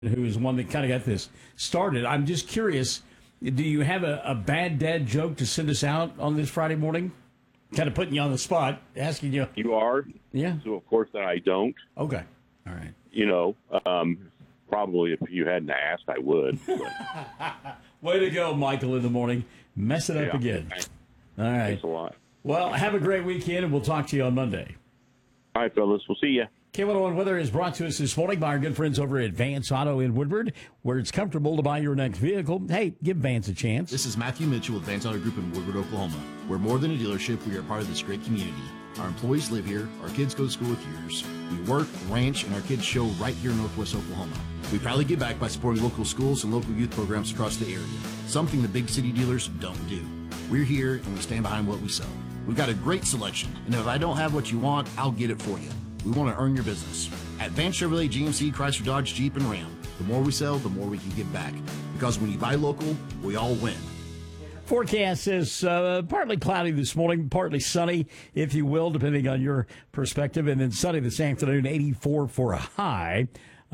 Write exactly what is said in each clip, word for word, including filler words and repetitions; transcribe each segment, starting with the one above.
who is one that kind of got this started. I'm just curious, do you have a, a bad dad joke to send us out on this Friday morning? Kind of putting you on the spot, asking you. You are? Yeah. So, of course, that I don't. Okay. All right. You know, um, probably if you hadn't asked, I would. Way to go, Michael, in the morning. Mess it up Yeah. again. All right. Thanks a lot. Well, have a great weekend, and we'll talk to you on Monday. All right, fellas. We'll see you. K one oh one Weather is brought to us this morning by our good friends over at Vance Auto in Woodward, where it's comfortable to buy your next vehicle. Hey, give Vance a chance. This is Matthew Mitchell with Vance Auto Group in Woodward, Oklahoma. We're more than a dealership. We are part of this great community. Our employees live here. Our kids go to school with yours. We work, ranch, and our kids show right here in Northwest Oklahoma. We proudly give back by supporting local schools and local youth programs across the area, something the big city dealers don't do. We're here, and we stand behind what we sell. We've got a great selection, and if I don't have what you want, I'll get it for you. We want to earn your business. At Vance Chevrolet, G M C, Chrysler, Dodge, Jeep, and Ram, the more we sell, the more we can give back. Because when you buy local, we all win. Forecast says uh, partly cloudy this morning, partly sunny, if you will, depending on your perspective, and then sunny this afternoon, eighty-four for a high.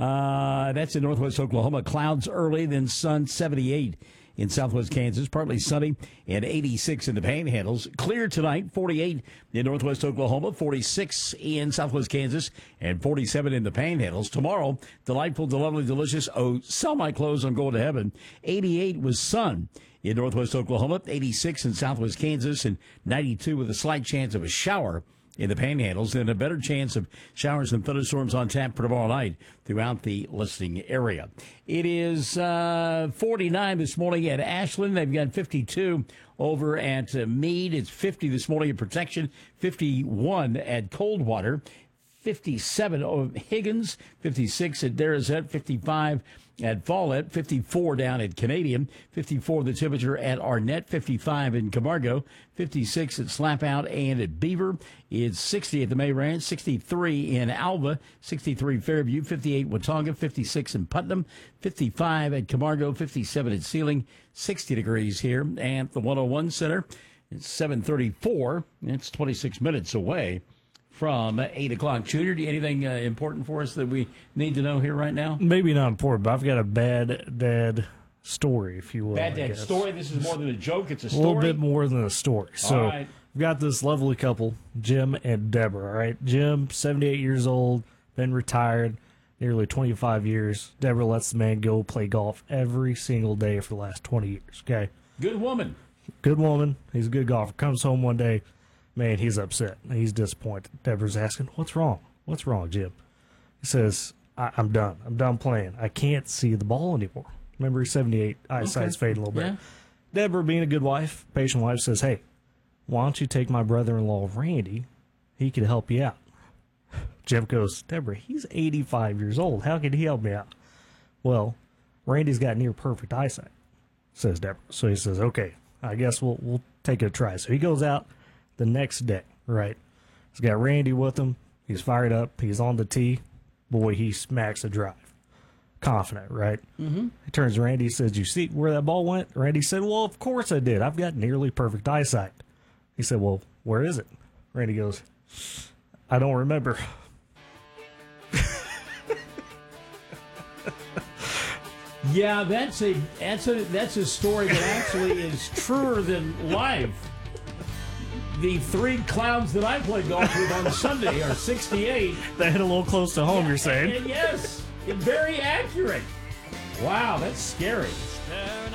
Uh, that's in Northwest Oklahoma. Clouds early, then sun, seventy-eight in Southwest Kansas. Partly sunny and eighty-six in the Panhandles. Clear tonight, forty-eight in Northwest Oklahoma, forty-six in Southwest Kansas, and forty-seven in the Panhandles. Tomorrow, delightful, lovely, delicious. Oh, sell my clothes, I'm going to heaven. eighty-eight with sun in Northwest Oklahoma, eighty-six in Southwest Kansas, and ninety-two with a slight chance of a shower in the Panhandles, and a better chance of showers and thunderstorms on tap for tomorrow night throughout the listing area. It is uh, forty-nine this morning at Ashland. They've got fifty-two over at uh, Meade. It's fifty this morning at Protection, fifty-one at Coldwater, fifty-seven at Higgins, fifty-six at Darazette, fifty-five at Follett, fifty-four down at Canadian, fifty-four the temperature at Arnett, fifty-five in Camargo, fifty-six at Slapout and at Beaver. It's sixty at the May Ranch, sixty-three in Alva, sixty-three Fairview, fifty-eight Watauga, fifty-six in Putnam, fifty-five at Camargo, fifty-seven at Sealing, sixty degrees here at the one oh one Center. It's seven thirty-four. It's twenty-six minutes away from eight o'clock. Junior, do you anything uh, important for us that we need to know here right now? Maybe not important, but I've got a bad dad story, if you will. Bad I dad guess. story? This is more than a joke. It's a A story? little bit more than a story. So All right. we've got this lovely couple, Jim and Deborah, all right? Jim, seventy-eight years old, been retired nearly twenty-five years. Deborah lets the man go play golf every single day for the last twenty years, okay? Good woman. Good woman. He's a good golfer. Comes home one day. Man, he's upset. He's disappointed. Deborah's asking, what's wrong? What's wrong, Jim? He says, I- I'm done. I'm done playing. I can't see the ball anymore. Remember, he's seventy-eight. Eyesight's Okay. fading a little bit. Yeah. Deborah, being a good wife, patient wife, says, hey, why don't you take my brother-in-law, Randy? He could help you out. Jim goes, Deborah, he's eighty-five years old. How can he help me out? Well, Randy's got near perfect eyesight, says Deborah. So he says, okay, I guess we'll we'll take a try. So he goes out the next day, right? He's got Randy with him. He's fired up. He's on the tee. Boy, he smacks a drive. Confident, right? Mm-hmm. He turns to Randy and says, you see where that ball went? Randy said, well, of course I did. I've got nearly perfect eyesight. He said, well, where is it? Randy goes, I don't remember. Yeah, that's a that's a that's a story that actually is truer than life. The three clowns that I played golf with on Sunday are sixty-eight. They hit a little close to home, you're saying? And yes, very accurate. Wow, that's scary.